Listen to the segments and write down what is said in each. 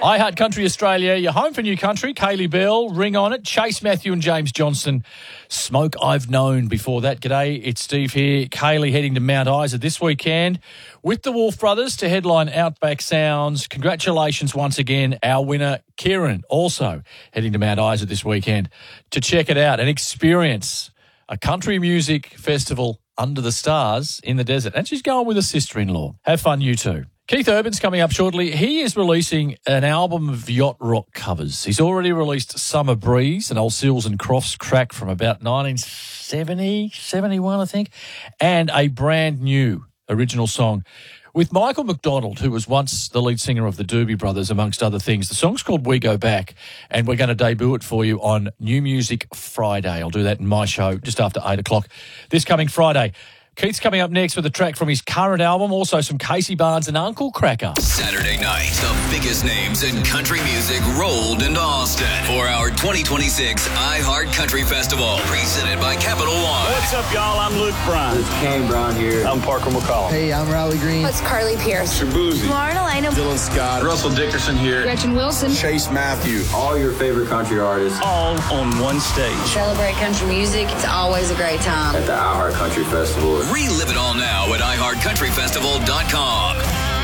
iHeart Country Australia, you're home for New Country. Kaylee Bell, Ring On It, Chase Matthew and James Johnson. Smoke I've Known before that. G'day, it's Steve here. Kaylee heading to Mount Isa this weekend with the Wolf Brothers to headline Outback Sounds. Congratulations once again, our winner, Kieran, also heading to Mount Isa this weekend to check it out and experience a country music festival under the stars in the desert. And she's going with her sister-in-law. Have fun, you too. Keith Urban's coming up shortly. He is releasing an album of yacht rock covers. He's already released Summer Breeze, an old Seals and Crofts track from about 1970, 71, I think, and a brand new original song with Michael McDonald, who was once the lead singer of the Doobie Brothers, amongst other things. The song's called We Go Back, and we're going to debut it for you on New Music Friday. I'll do that in my show just after 8 o'clock this coming Friday. Keith's coming up next with a track from his current album, also some Casey Barnes and Uncle Cracker. Saturday night, the biggest names in country music rolled into Austin for our 2026 iHeart Country Festival, presented by Capital One. What's up, y'all? I'm Luke Bryan. It's Kane Brown here. I'm Parker McCollum. Hey, I'm Riley Green. It's Carly Pierce. Shabuzi. Lauren Elena. Dylan Scott. Russell Dickerson here. Gretchen Wilson. Chase Matthew. All your favorite country artists. All on one stage. Celebrate country music. It's always a great time. At the iHeart Country Festival. Relive it all now at iHeartCountryFestival.com.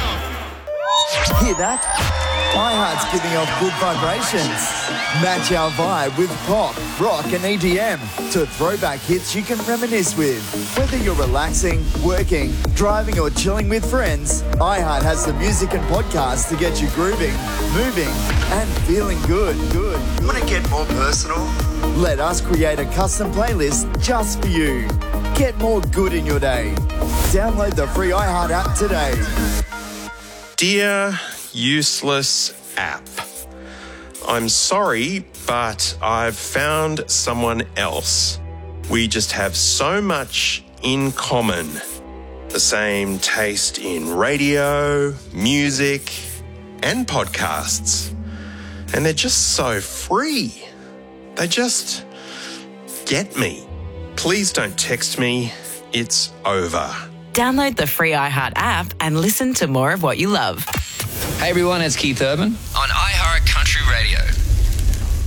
Hear that? iHeart's giving off good vibrations. Match our vibe with pop, rock and EDM to throwback hits you can reminisce with. Whether you're relaxing, working, driving or chilling with friends, iHeart has the music and podcasts to get you grooving, moving and feeling good. Want to get more personal? Let us create a custom playlist just for you. Get more good in your day. Download the free iHeart app today. Dear useless app, I'm sorry, but I've found someone else. We just have so much in common. The same taste in radio, music, and podcasts. And they're just so free. They just get me. Please don't text me. It's over. Download the free iHeart app and listen to more of what you love. Hey everyone, it's Keith Urban. On